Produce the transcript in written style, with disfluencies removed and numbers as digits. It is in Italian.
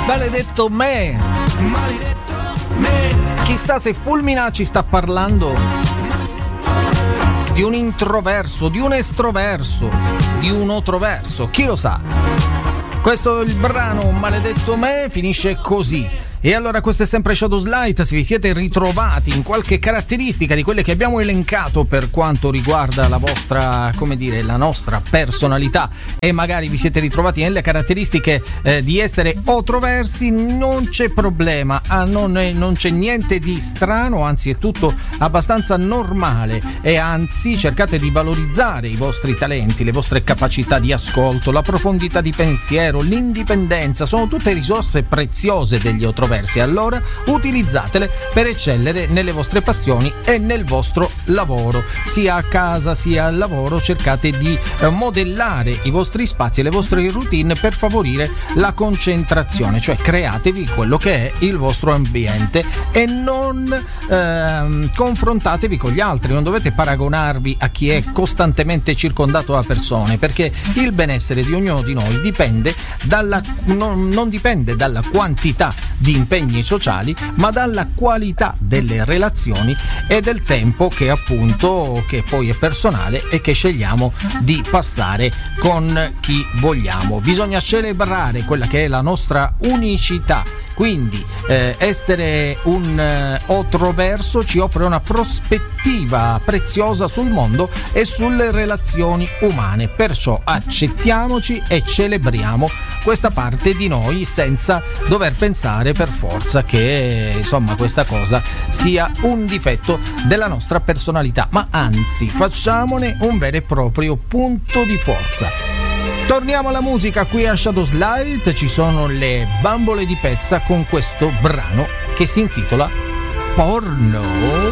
Maledetto me. Chissà se Fulminacci sta parlando di un introverso, di un estroverso, di un otroverso, chi lo sa. Questo il brano Maledetto me finisce così. E allora questo è sempre Shadows Light. Se vi siete ritrovati in qualche caratteristica di quelle che abbiamo elencato per quanto riguarda la vostra, come dire, la nostra personalità, e magari vi siete ritrovati nelle caratteristiche di essere otroversi, non c'è problema, non c'è niente di strano, anzi è tutto abbastanza normale, e anzi cercate di valorizzare i vostri talenti, le vostre capacità di ascolto, la profondità di pensiero, l'indipendenza, sono tutte risorse preziose degli otroversi. Allora utilizzatele per eccellere nelle vostre passioni e nel vostro lavoro, sia a casa sia al lavoro. Cercate di modellare i vostri spazi e le vostre routine per favorire la concentrazione, cioè createvi quello che è il vostro ambiente e non confrontatevi con gli altri, non dovete paragonarvi a chi è costantemente circondato da persone, perché il benessere di ognuno di noi dipende non dipende dalla quantità di impegni sociali, ma dalla qualità delle relazioni e del tempo che poi è personale e che scegliamo di passare con chi vogliamo. Bisogna celebrare quella che è la nostra unicità. Quindi essere un otroverso ci offre una prospettiva preziosa sul mondo e sulle relazioni umane, perciò accettiamoci e celebriamo questa parte di noi senza dover pensare per forza che insomma questa cosa sia un difetto della nostra personalità, ma anzi facciamone un vero e proprio punto di forza. Torniamo alla musica qui a Shadows Light, ci sono le Bambole di Pezza con questo brano che si intitola Porno.